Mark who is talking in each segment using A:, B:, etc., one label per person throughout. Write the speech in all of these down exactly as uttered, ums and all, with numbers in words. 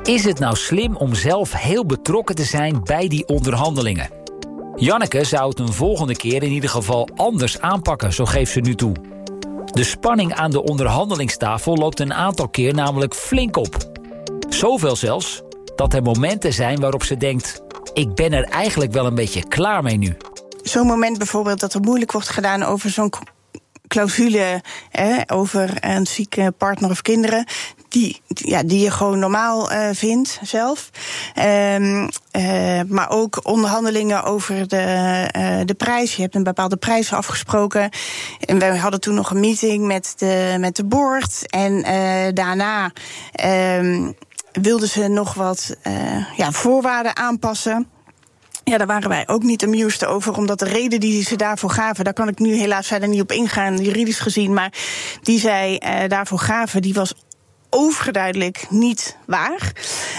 A: Is het nou slim om zelf heel betrokken te zijn bij die onderhandelingen? Janneke zou het een volgende keer in ieder geval anders aanpakken, zo geeft ze nu toe. De spanning aan de onderhandelingstafel loopt een aantal keer namelijk flink op. Zoveel zelfs dat er momenten zijn waarop ze denkt... ik ben er eigenlijk wel een beetje klaar mee nu.
B: Zo'n moment bijvoorbeeld dat er moeilijk wordt gedaan over zo'n clausule... Eh, over een zieke partner of kinderen... Die, ja, die je gewoon normaal uh, vindt zelf. Um, uh, maar ook onderhandelingen over de, uh, de prijs. Je hebt een bepaalde prijs afgesproken. En we hadden toen nog een meeting met de, met de board. En uh, daarna um, wilden ze nog wat uh, ja, voorwaarden aanpassen. Ja, daar waren wij ook niet amused over, omdat de reden die ze daarvoor gaven... daar kan ik nu helaas verder niet op ingaan, juridisch gezien... maar die zij uh, daarvoor gaven, die was overduidelijk niet waar.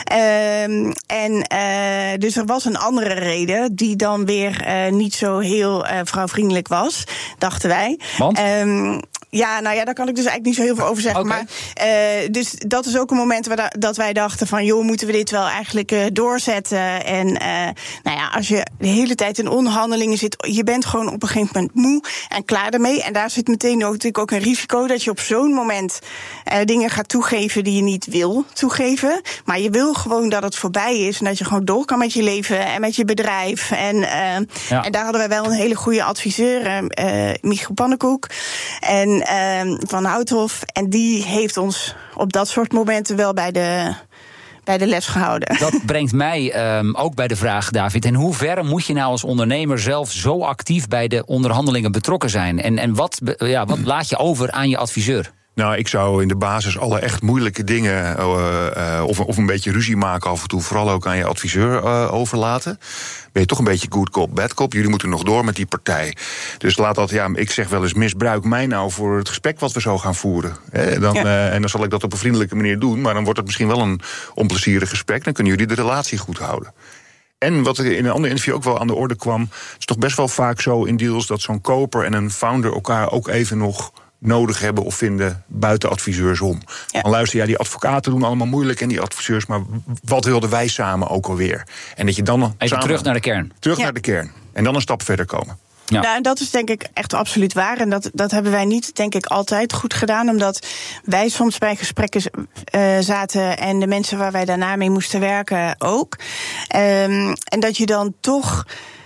B: Um, en uh, dus er was een andere reden die dan weer uh, niet zo heel uh, vrouwvriendelijk was, dachten wij.
A: Want?
B: Um, ja, nou ja, daar kan ik dus eigenlijk niet zo heel veel over zeggen.
A: Okay.
B: Maar uh, dus dat is ook een moment waar da- dat wij dachten van, joh, moeten we dit wel eigenlijk uh, doorzetten? En uh, nou ja, als je de hele tijd in onderhandelingen zit, je bent gewoon op een gegeven moment moe en klaar ermee. En daar zit meteen ook, natuurlijk ook een risico dat je op zo'n moment uh, dingen gaat toegeven die je niet wil toegeven. Maar je wil gewoon dat het voorbij is en dat je gewoon door kan met je leven en met je bedrijf. En, uh, ja. en daar hadden wij wel een hele goede adviseur, uh, Michiel Pannenkoek. En uh, van Houthof. En die heeft ons op dat soort momenten wel bij de, bij de les gehouden.
A: Dat brengt mij um, ook bij de vraag, David. In hoeverre moet je nou als ondernemer zelf zo actief bij de onderhandelingen betrokken zijn? En, en wat, ja, wat laat je over aan je adviseur?
C: Nou, ik zou in de basis alle echt moeilijke dingen... Uh, uh, of, of een beetje ruzie maken af en toe... vooral ook aan je adviseur uh, overlaten. Ben je toch een beetje good cop, bad cop. Jullie moeten nog door met die partij. Dus laat dat, ja, ik zeg wel eens... misbruik mij nou voor het gesprek wat we zo gaan voeren. He, dan, ja. uh, en dan zal ik dat op een vriendelijke manier doen... maar dan wordt het misschien wel een onplezierig gesprek. Dan kunnen jullie de relatie goed houden. En wat er in een ander interview ook wel aan de orde kwam... het is toch best wel vaak zo in deals... dat zo'n koper en een founder elkaar ook even nog... nodig hebben of vinden buiten adviseurs om. Ja. Dan luister, ja, die advocaten doen allemaal moeilijk... en die adviseurs, maar wat wilden wij samen ook alweer? En dat je dan
A: even
C: samen,
A: terug naar de kern.
C: Terug
B: ja.
C: naar de kern. En dan een stap verder komen.
A: Ja.
B: Nou, en dat is denk ik echt absoluut waar. En dat, dat hebben wij niet, denk ik, altijd goed gedaan. Omdat wij soms bij gesprekken uh, zaten... en de mensen waar wij daarna mee moesten werken ook. Um, en dat je dan toch...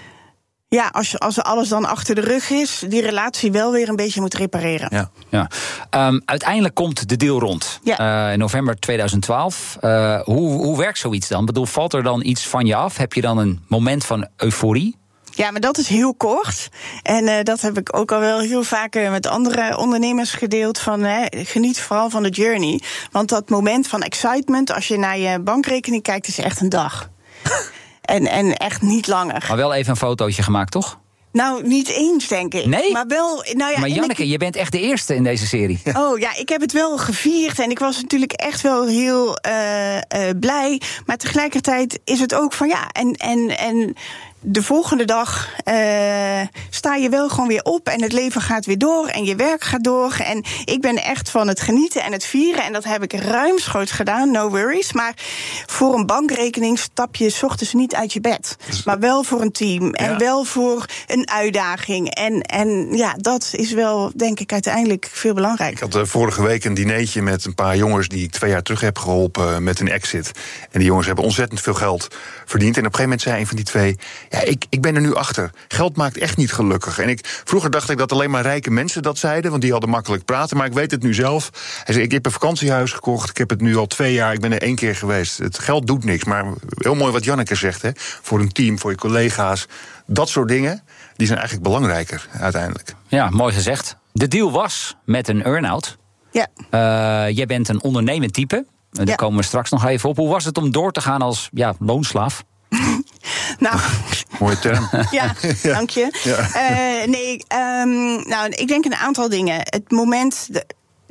B: Ja, als, als alles dan achter de rug is, die relatie wel weer een beetje moet repareren.
A: Ja. Ja. Um, uiteindelijk komt de deal rond. Ja. Uh, in november tweeduizend twaalf. Uh, hoe, hoe werkt zoiets dan? Ik bedoel, valt er dan iets van je af? Heb je dan een moment van euforie?
B: Ja, maar dat is heel kort. En uh, dat heb ik ook al wel heel vaak uh, met andere ondernemers gedeeld. Van, hè, geniet vooral van de journey. Want dat moment van excitement, als je naar je bankrekening kijkt, is echt een dag. En, en echt niet langer.
A: Maar wel even een fotootje gemaakt, toch?
B: Nou, niet eens, denk ik.
A: Nee?
B: Maar wel, nou ja,
A: maar Janneke,
B: ik...
A: je bent echt de eerste in deze serie.
B: Oh ja, ik heb het wel gevierd. En ik was natuurlijk echt wel heel uh, uh, blij. Maar tegelijkertijd is het ook van ja, en... en, en de volgende dag uh, sta je wel gewoon weer op en het leven gaat weer door en je werk gaat door. En ik ben echt van het genieten en het vieren. En dat heb ik ruimschoots gedaan, no worries. Maar voor een bankrekening stap je 's ochtends niet uit je bed. Maar wel voor een team en ja. wel voor een uitdaging. En, en ja, dat is wel, denk ik, uiteindelijk veel belangrijker.
C: Ik had uh, vorige week een dineetje met een paar jongens die ik twee jaar terug heb geholpen met een exit. En die jongens hebben ontzettend veel geld verdiend. En op een gegeven moment zei een van die twee... Ja, ik, ik ben er nu achter. Geld maakt echt niet gelukkig. En ik, vroeger dacht ik dat alleen maar rijke mensen dat zeiden, want die hadden makkelijk praten. Maar ik weet het nu zelf. Hij zei, ik heb een vakantiehuis gekocht. Ik heb het nu al twee jaar. Ik ben er één keer geweest. Het geld doet niks. Maar heel mooi wat Janneke zegt, hè. Voor een team, voor je collega's. Dat soort dingen, die zijn eigenlijk belangrijker uiteindelijk.
A: Ja, mooi gezegd. De deal was met een earn-out.
B: Ja.
A: Uh, jij bent een ondernemend type. Daar ja. komen we straks nog even op. Hoe was het om door te gaan als ja, loonslaaf?
B: Nou,
C: mooie term.
B: Ja, ja. Dank je. Ja. Uh, nee, um, nou, ik denk een aantal dingen. Het moment, de,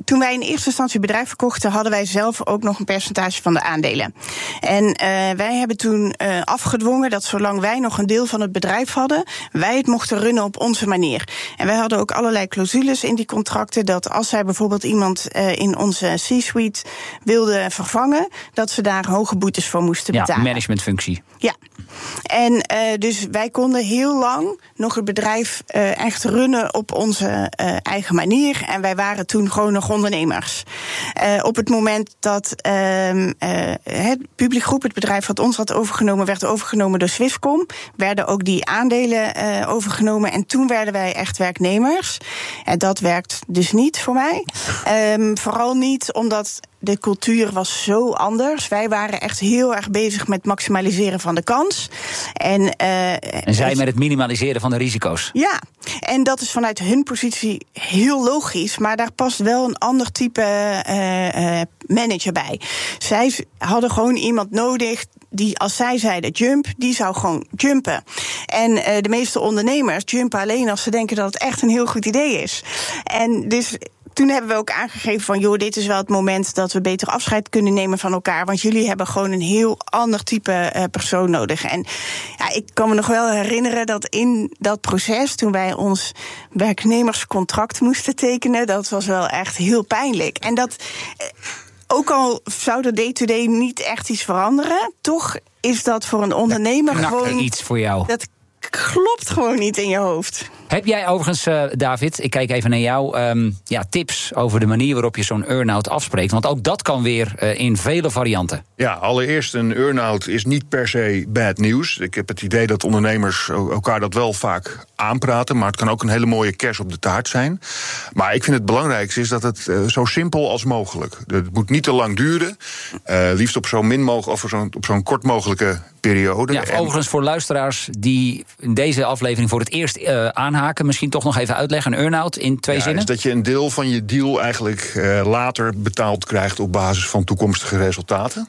B: toen wij in eerste instantie het bedrijf verkochten, hadden wij zelf ook nog een percentage van de aandelen. En uh, wij hebben toen uh, afgedwongen dat zolang wij nog een deel van het bedrijf hadden, wij het mochten runnen op onze manier. En wij hadden ook allerlei clausules in die contracten, dat als zij bijvoorbeeld iemand uh, in onze C-suite wilden vervangen, dat ze daar hoge boetes voor moesten betalen.
A: Ja, managementfunctie.
B: Ja. En uh, dus wij konden heel lang nog het bedrijf uh, echt runnen op onze uh, eigen manier. En wij waren toen gewoon nog ondernemers. Uh, op het moment dat uh, uh, het Publigroep, het bedrijf wat ons had overgenomen, werd overgenomen door Swisscom, werden ook die aandelen uh, overgenomen. En toen werden wij echt werknemers. En dat werkt dus niet voor mij. Um, vooral niet omdat de cultuur was zo anders. Wij waren echt heel erg bezig met maximaliseren van de kans. En, uh,
A: en zij met het minimaliseren van de risico's.
B: Ja, en dat is vanuit hun positie heel logisch, maar daar past wel een ander type uh, uh, manager bij. Zij hadden gewoon iemand nodig die, als zij zeiden jump, die zou gewoon jumpen. En uh, de meeste ondernemers jumpen alleen als ze denken dat het echt een heel goed idee is. En dus toen hebben we ook aangegeven van, joh, dit is wel het moment dat we beter afscheid kunnen nemen van elkaar, want jullie hebben gewoon een heel ander type uh, persoon nodig. En ja, ik kan me nog wel herinneren dat in dat proces, toen wij ons werknemerscontract moesten tekenen, dat was wel echt heel pijnlijk. En dat, uh, ook al zou de day-to-day niet echt iets veranderen, toch is dat voor een ondernemer
A: dat
B: gewoon
A: iets voor jou.
B: Dat klopt gewoon niet in je hoofd.
A: Heb jij overigens, uh, David, ik kijk even naar jou, um, ja, tips over de manier waarop je zo'n earn-out afspreekt? Want ook dat kan weer uh, in vele varianten.
C: Ja, allereerst, een earn-out is niet per se bad nieuws. Ik heb het idee dat ondernemers elkaar dat wel vaak aanpraten, maar het kan ook een hele mooie kers op de taart zijn. Maar ik vind het belangrijkste is dat het uh, zo simpel als mogelijk. Het moet niet te lang duren, uh, liefst op zo min mogelijk of zo'n, op zo'n kort mogelijke periode.
A: Ja, en overigens voor luisteraars die in deze aflevering voor het eerst uh, aanhaken, misschien toch nog even uitleggen, een earn-out in twee
C: ja,
A: zinnen?
C: Is dat je een deel van je deal eigenlijk uh, later betaald krijgt op basis van toekomstige resultaten.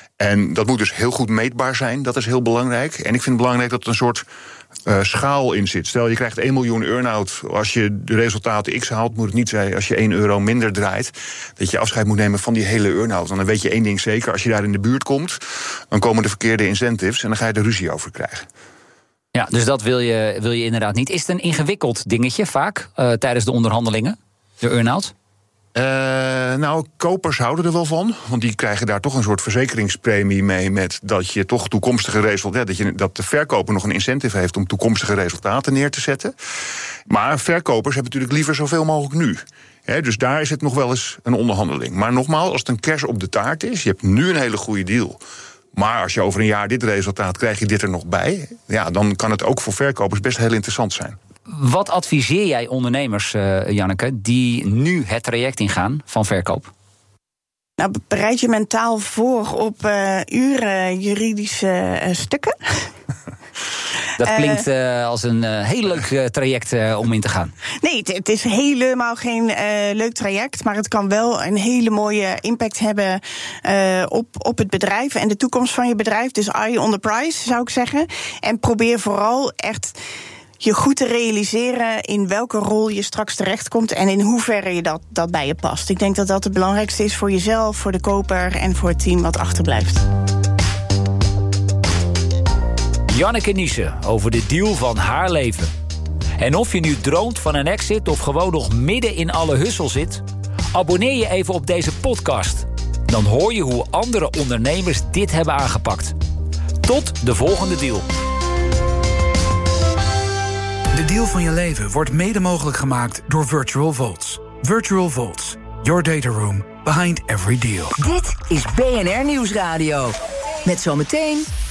C: En dat moet dus heel goed meetbaar zijn, dat is heel belangrijk. En ik vind het belangrijk dat er een soort uh, schaal in zit. Stel, je krijgt één miljoen earn-out. Als je de resultaten X haalt, moet het niet zijn als je één euro minder draait, dat je afscheid moet nemen van die hele earn-out. En dan weet je één ding zeker, als je daar in de buurt komt, dan komen de verkeerde incentives en dan ga je er ruzie over krijgen.
A: Ja, dus dat wil je, wil je inderdaad niet. Is het een ingewikkeld dingetje vaak uh, tijdens de onderhandelingen, de earn-out?
C: Uh, nou, kopers houden er wel van. Want die krijgen daar toch een soort verzekeringspremie mee, met dat je toch toekomstige resultaten, dat, je, dat de verkoper nog een incentive heeft om toekomstige resultaten neer te zetten. Maar verkopers hebben natuurlijk liever zoveel mogelijk nu. He, dus daar is het nog wel eens een onderhandeling. Maar nogmaals, als het een kers op de taart is, je hebt nu een hele goede deal, maar als je over een jaar dit resultaat krijg je dit er nog bij, ja, dan kan het ook voor verkopers best heel interessant zijn.
A: Wat adviseer jij ondernemers, uh, Janneke, die nu het traject ingaan van verkoop?
B: Nou, bereid je mentaal voor op uh, uren juridische uh, stukken.
A: Dat klinkt uh, als een uh, heel leuk uh, traject uh, om in te gaan.
B: Nee, het, het is helemaal geen uh, leuk traject, maar het kan wel een hele mooie impact hebben uh, op, op het bedrijf en de toekomst van je bedrijf. Dus eye on the prize, zou ik zeggen. En probeer vooral echt je goed te realiseren in welke rol je straks terechtkomt en in hoeverre je dat, dat bij je past. Ik denk dat dat het belangrijkste is voor jezelf, voor de koper en voor het team wat achterblijft.
A: Janneke Niesen over de deal van haar leven. En of je nu droomt van een exit of gewoon nog midden in alle hussel zit, abonneer je even op deze podcast. Dan hoor je hoe andere ondernemers dit hebben aangepakt. Tot de volgende deal.
D: De deal van je leven wordt mede mogelijk gemaakt door Virtual Vaults. Virtual Vaults, your data room behind every deal.
E: Dit is B N R Nieuwsradio. Met zometeen